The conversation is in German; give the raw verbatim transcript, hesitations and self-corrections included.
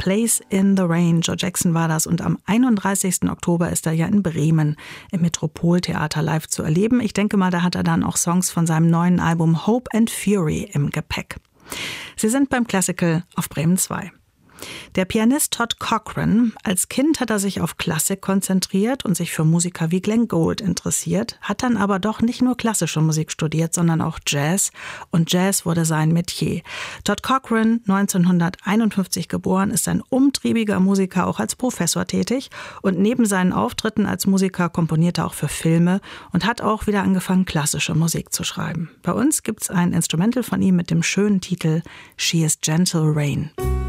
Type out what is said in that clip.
Place in the Rain. Joe Jackson war das und am einunddreißigsten Oktober ist er ja in Bremen im Metropoltheater live zu erleben. Ich denke mal, da hat er dann auch Songs von seinem neuen Album Hope and Fury im Gepäck. Sie sind beim Classical auf Bremen zwei. Der Pianist Todd Cochran, als Kind hat er sich auf Klassik konzentriert und sich für Musiker wie Glenn Gould interessiert, hat dann aber doch nicht nur klassische Musik studiert, sondern auch Jazz. Und Jazz wurde sein Metier. Todd Cochran, neunzehnhunderteinundfünfzig geboren, ist ein umtriebiger Musiker, auch als Professor tätig. Und neben seinen Auftritten als Musiker komponiert er auch für Filme und hat auch wieder angefangen, klassische Musik zu schreiben. Bei uns gibt's ein Instrumental von ihm mit dem schönen Titel She is Gentle Rain.